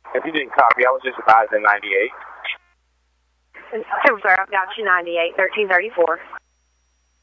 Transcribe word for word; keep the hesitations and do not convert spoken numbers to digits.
If you didn't copy, I was just advising ninety-eight. Silver, I've got you ninety-eight, thirteen thirty-four.